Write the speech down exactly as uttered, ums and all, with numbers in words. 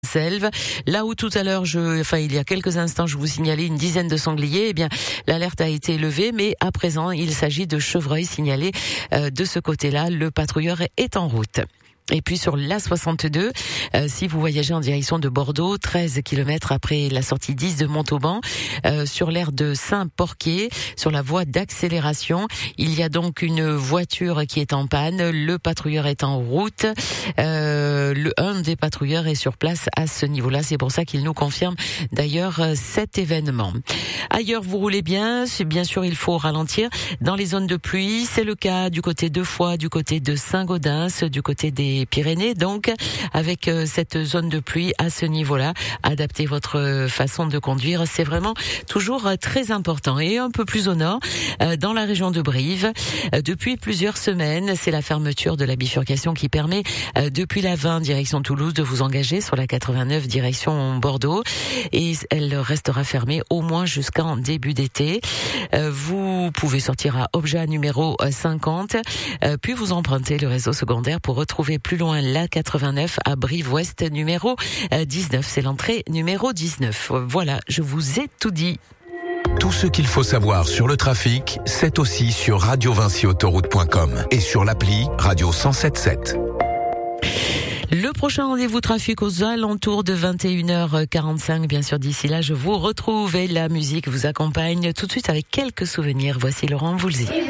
Selve. Là où tout à l'heure, je, enfin il y a quelques instants, je vous signalais une dizaine de sangliers, eh bien l'alerte a été levée, mais à présent il s'agit de chevreuils signalés euh, de ce côté-là. Le patrouilleur est en route. Et puis sur l'A soixante-deux, euh, si vous voyagez en direction de Bordeaux, treize kilomètres après la sortie dix de Montauban, euh, sur l'aire de Saint-Porquier, sur la voie d'accélération, il y a donc une voiture qui est en panne. Le patrouilleur est en route. Euh, le un des patrouilleurs est sur place à ce niveau-là. C'est pour ça qu'il nous confirme d'ailleurs cet événement. Ailleurs, vous roulez bien. C'est bien sûr, il faut ralentir dans les zones de pluie. C'est le cas du côté de Foix, du côté de Saint-Gaudens, du côté des Pyrénées, donc avec euh, cette zone de pluie à ce niveau-là, adaptez votre façon de conduire, c'est vraiment toujours euh, très important. Et un peu plus au nord, euh, dans la région de Brive, euh, depuis plusieurs semaines, c'est la fermeture de la bifurcation qui permet euh, depuis la vingt direction Toulouse de vous engager sur la quatre-vingt-neuf direction Bordeaux, et elle restera fermée au moins jusqu'en début d'été. Euh, vous pouvez sortir à Obja numéro cinquante, euh, puis vous empruntez le réseau secondaire pour retrouver plus loin la quatre-vingt-neuf à Brive-Ouest numéro dix-neuf. C'est l'entrée numéro dix-neuf. Voilà, je vous ai tout dit. Tout ce qu'il faut savoir sur le trafic, c'est aussi sur radio vinci autoroute point com et sur l'appli Radio cent sept sept. Le prochain rendez-vous trafic aux alentours de vingt et une heures quarante-cinq. Bien sûr, d'ici là, je vous retrouve et la musique vous accompagne tout de suite avec quelques souvenirs. Voici Laurent Voulzy.